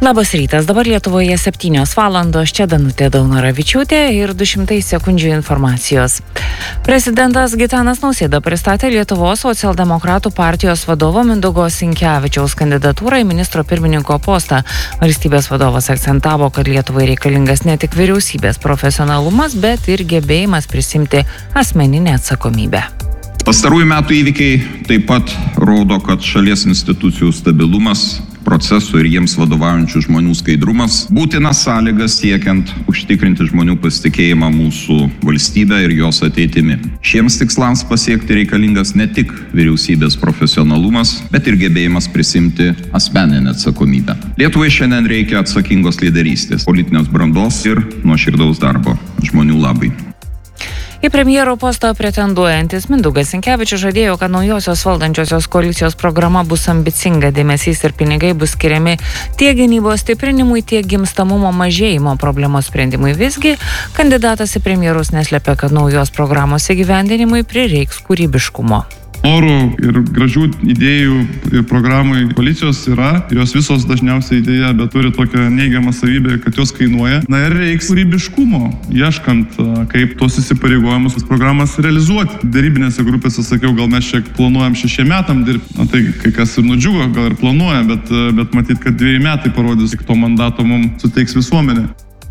Labas rytas, dabar Lietuvoje 7 valandos, čia Danutė Daunoravičiūtė ir 200 sekundžių informacijos. Prezidentas Gitanas Nausėda pristatė Lietuvos socialdemokratų partijos vadovo Mindaugo Sinkevičiaus kandidatūrą į ministro pirmininko postą. Valstybės vadovas akcentavo, kad Lietuvai reikalingas ne tik vyriausybės profesionalumas, bet ir gebėjimas prisimti asmeninę atsakomybę. Pastarųjų metų įvykiai taip pat rodo, kad šalies institucijų stabilumas, procesų ir jiems vadovaujančių žmonių skaidrumas būtina sąlyga siekiant užtikrinti žmonių pasitikėjimą mūsų valstybę ir jos ateitimi. Šiems tikslams pasiekti reikalingas ne tik vyriausybės profesionalumas, bet ir gebėjimas prisimti asmeninę atsakomybę. Lietuvai šiandien reikia atsakingos lyderystės, politinės brandos ir nuoširdaus darbo žmonių labai. Į premjero postą pretenduojantis Mindaugas Sinkevičius žadėjo, kad naujosios valdančiosios koalicijos programa bus ambicinga, dėmesys ir pinigai bus skiriami tiek gynybos stiprinimui, tiek gimstamumo mažėjimo problemos sprendimui. Visgi, kandidatas į premjerus neslepia, kad naujos programos įgyvendinimui prireiks kūrybiškumo. Norų ir gražių idėjų ir programai koalicijos yra, ir jos visos dažniausiai idėja, bet turi tokią neigiamą savybę, kad jos kainuoja. Na ir reiks kūrybiškumo, ieškant, kaip tos įsipareigojimus programas realizuoti. Darybinėse grupėse sakiau, gal mes čia planuojam 6 metam dirbti. Na tai kai kas ir nudžiugo, gal ir planuoja, bet matyt, kad 2 metai parodys, kiek to mandato mums suteiks visuomenė.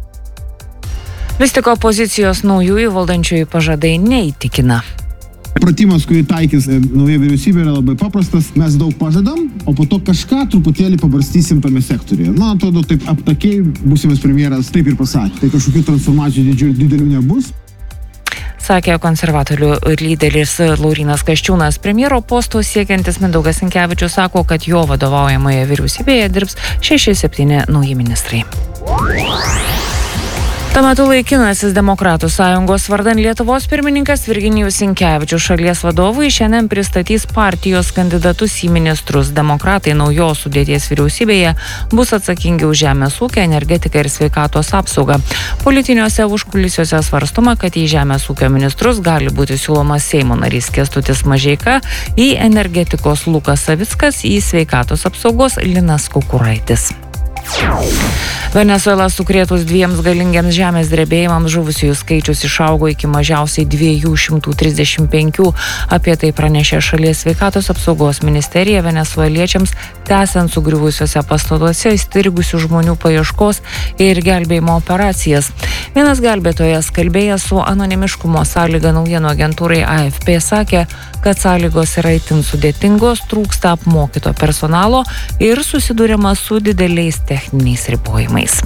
Vis tik opozicijos naujųjų valdančiųjų pažadai neįtikina. Pratimas, kurį taikys nauja vyriausybė, yra labai paprastas. Mes daug pažadam, o po to kažką truputėlį pabarstysim tame sektoriuje. Man atrodo, taip aptakiai būsimas premjeras taip ir pasakė. Tai kažkokių transformacijų didelių nebus. Sakė konservatorių lyderis Laurynas Kasčiūnas. Premjero posto siekiantis Mindaugas Sinkevičius sako, kad jo vadovaujamoje vyriausybėje dirbs 6-7 nauji ministrai. Tuo metu laikinasis Demokratų sąjungos vardan Lietuvos pirmininkas Virginijus Sinkevičius šalies vadovui šiandien pristatys partijos kandidatus į ministrus. Demokratai naujos sudėties vyriausybėje bus atsakingi už žemės ūkį, energetiką ir sveikatos apsaugą. Politiniuose užkulisiuose svarstoma, kad į žemės ūkio ministrus gali būti siūlomas Seimo narys Kęstutis Mažeika, į energetikos Lukas Savickas, į sveikatos apsaugos Linas Kukuraitis. Venesuela sukrėtus 2 galingiams žemės drebėjimams žuvusiųjų skaičius išaugo iki mažiausiai 235. Apie tai pranešė šalies sveikatos apsaugos ministerija. Venesueliečiams tęsiant sugriuvusiuose pastatuose įstrigusių žmonių paieškos ir gelbėjimo operacijas. Vienas gelbėtojas, kalbėjęs su anonimiškumo sąlyga naujienų agentūrai AFP, sakė, kad sąlygos yra itin sudėtingos, trūksta apmokyto personalo ir susiduriama su dideliais techniniais ribojimais.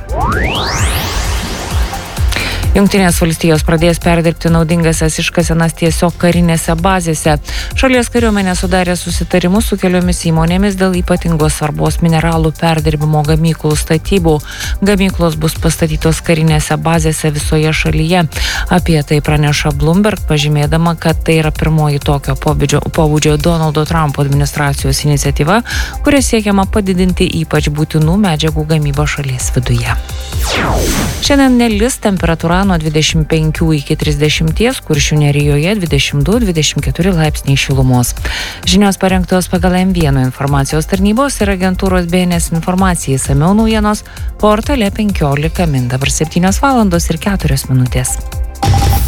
Jungtinės valstijos pradės perdirbti naudingasias iškasenas tiesiog karinėse bazėse. Šalies kariuomenė sudarė susitarimus su keliomis įmonėmis dėl ypatingos svarbos mineralų perdirbimo gamyklų statybų. Gamyklos bus pastatytos karinėse bazėse visoje šalyje. Apie tai praneša Bloomberg, pažymėdama, kad tai yra pirmoji tokio pobūdžio Donaldo Trumpo administracijos iniciatyva, kuria siekiama padidinti ypač būtinų medžiagų gamybą šalies viduje. Šiandien nelis, temperatūra nuo 25 iki 30, Kuršių Nerijoje 22-24 laipsniai šilumos. Žinios parengtos pagal M1 informacijos tarnybos ir agentūros BNS informacijai. Išsamiau naujienos portale 15 min. Dabar 7 valandos ir 4 minutės.